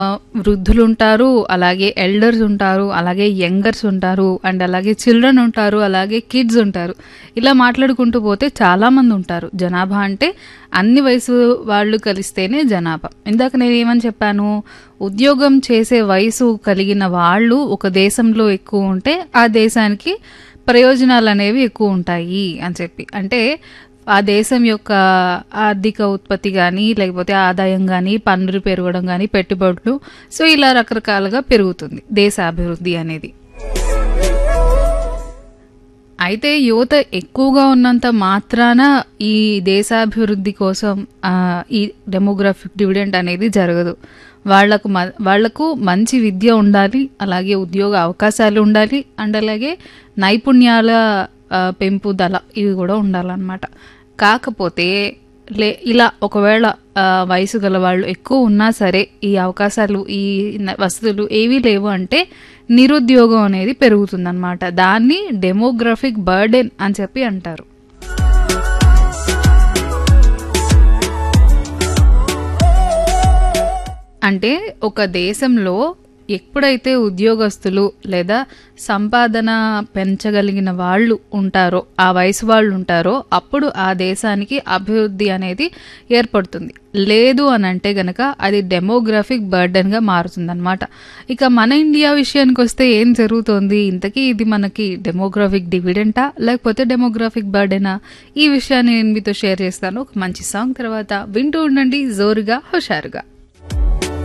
వృద్ధులుంటారు, అలాగే ఎల్డర్స్ ఉంటారు, అలాగే యంగర్స్ ఉంటారు, అండ్ అలాగే చిల్డ్రన్ ఉంటారు, అలాగే కిడ్స్ ఉంటారు. ఇలా మాట్లాడుకుంటూ పోతే చాలామంది ఉంటారు. జనాభా అంటే అన్ని వయసు వాళ్ళు కలిస్తేనే జనాభా. ఇందాక నేను ఏమని చెప్పాను, ఉద్యోగం చేసే వయసు కలిగిన వాళ్ళు ఒక దేశంలో ఎక్కువ ఉంటే ఆ దేశానికి ప్రయోజనాలు అనేవి ఎక్కువ ఉంటాయి అని చెప్పి. అంటే ఆ దేశం యొక్క ఆర్థిక ఉత్పత్తి కానీ, లేకపోతే ఆదాయం కానీ, పన్నులు పెరగడం కానీ, పెట్టుబడులు, సో ఇలా రకరకాలుగా పెరుగుతుంది దేశ అభివృద్ధి అనేది. అయితే యువత ఎక్కువగా ఉన్నంత మాత్రాన ఈ దేశాభివృద్ధి కోసం ఈ డెమోగ్రాఫిక్ డివిడెండ్ అనేది జరగదు. వాళ్లకు మంచి విద్య ఉండాలి, అలాగే ఉద్యోగ అవకాశాలు ఉండాలి, అండ్ అలాగే నైపుణ్యాల పెంపుదల ఇవి కూడా ఉండాలన్నమాట. కాకపోతే ఇలా ఒకవేళ వయసు గల వాళ్ళు ఎక్కువ ఉన్నా సరే ఈ అవకాశాలు, ఈ వసతులు ఏవీ లేవు అంటే నిరుద్యోగం అనేది పెరుగుతుందన్నమాట. దాన్ని డెమోగ్రఫిక్ బర్డెన్ అని చెప్పి అంటారు. అంటే ఒక దేశంలో ఎప్పుడైతే ఉద్యోగస్తులు లేదా సంపాదన పెంచగలిగిన వాళ్ళు ఉంటారో, ఆ వయసు వాళ్ళు ఉంటారో, అప్పుడు ఆ దేశానికి అభివృద్ధి అనేది ఏర్పడుతుంది. లేదు అని అంటే గనక అది డెమోగ్రాఫిక్ బర్డెన్గా మారుతుందన్నమాట. ఇక మన ఇండియా విషయానికి వస్తే ఏం జరుగుతోంది ఇంతకీ? ఇది మనకి డెమోగ్రాఫిక్ డివిడెంటా లేకపోతే డెమోగ్రాఫిక్ బర్డెనా? ఈ విషయాన్ని నేను మీతో షేర్ చేస్తాను ఒక మంచి సాంగ్ తర్వాత. వింటూ ఉండండి జోరుగా హుషారుగా.